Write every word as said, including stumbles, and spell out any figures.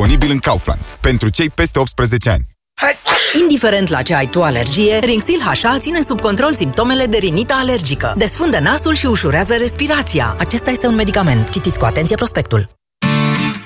disponibil în Kaufland. Pentru cei peste optsprezece ani. Hai. Indiferent la ce ai tu alergie, Rinxil H A ține sub control simptomele de rinită alergică. Desfundă nasul și ușurează respirația. Acesta este un medicament. Citiți cu atenție prospectul.